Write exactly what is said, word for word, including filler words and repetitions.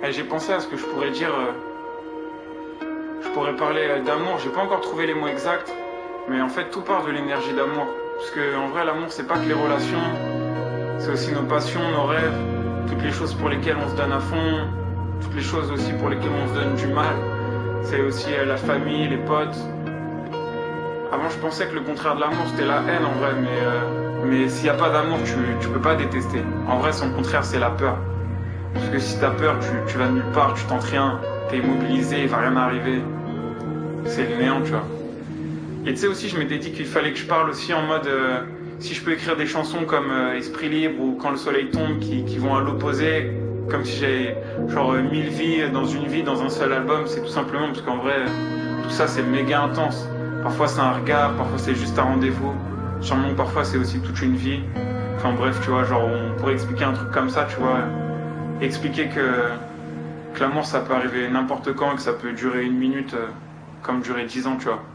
Et j'ai pensé à ce que je pourrais dire. euh, Je pourrais parler euh, d'amour. J'ai pas encore trouvé les mots exacts. Mais en fait, tout part de l'énergie d'amour. Parce que en vrai, l'amour, c'est pas que les relations. C'est aussi nos passions, nos rêves. Toutes les choses pour lesquelles on se donne à fond. Toutes les choses aussi pour lesquelles on se donne du mal. C'est aussi euh, la famille, les potes. Avant, je pensais que le contraire de l'amour, c'était la haine en vrai. Mais, euh, mais s'il n'y a pas d'amour, tu, tu peux pas détester. En vrai, son contraire, c'est la peur. Parce que si t'as peur, tu, tu vas nulle part, tu tentes rien, t'es immobilisé, il va rien arriver. C'est le néant, tu vois. Et tu sais aussi, je m'étais dit qu'il fallait que je parle aussi en mode, euh, si je peux écrire des chansons comme euh, Esprit libre ou Quand le soleil tombe, qui, qui vont à l'opposé, comme si j'avais genre euh, mille vies dans une vie, dans un seul album, c'est tout simplement parce qu'en vrai, tout ça c'est méga intense. Parfois c'est un regard, parfois c'est juste un rendez-vous. Sûrement que parfois c'est aussi toute une vie. Enfin bref, tu vois, genre on pourrait expliquer un truc comme ça, tu vois. Expliquer que, que l'amour ça peut arriver n'importe quand et que ça peut durer une minute euh, comme durer dix ans, tu vois.